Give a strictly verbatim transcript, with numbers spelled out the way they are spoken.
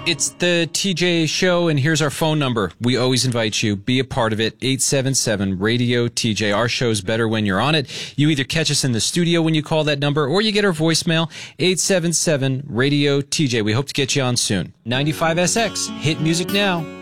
It's the T J Show, and here's our phone number. We always invite you. Be a part of it. eight seven seven radio T J. Our show's better when you're on it. You either catch us in the studio when you call that number, or you get our voicemail, eight seven seven radio T J. We hope to get you on soon. ninety-five S X. Hit music now.